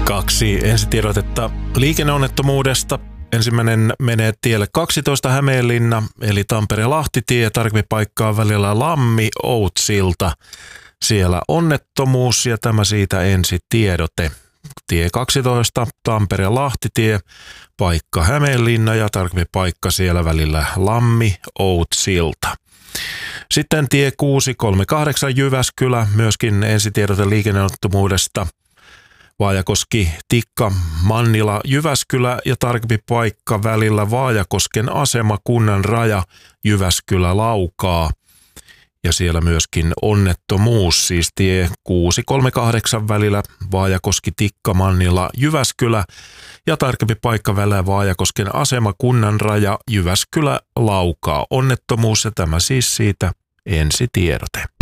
Kaksi ensitiedotetta liikenneonnettomuudesta. Ensimmäinen menee tielle 12 Hämeenlinna, eli Tampere-Lahtitie, tarkemmin paikkaa välillä Lammi-Outsilta. Siellä onnettomuus ja tämä siitä ensitiedote. Tie 12, Tampere-Lahtitie, paikka Hämeenlinna ja tarkemmin paikka siellä välillä Lammi-Outsilta. Sitten tie 638 Jyväskylä, myöskin ensitiedote liikenneonnettomuudesta. Vaajakoski, Tikka, Mannila, Jyväskylä ja tarkempi paikka välillä Vaajakosken asema, kunnan raja, Jyväskylä, Laukaa. Ja siellä myöskin onnettomuus, siis tie 638 välillä Vaajakoski, Tikka, Mannila, Jyväskylä ja tarkempi paikka välillä Vaajakosken asema, kunnan raja, Jyväskylä, Laukaa. Onnettomuus ja tämä siis siitä ensitiedote.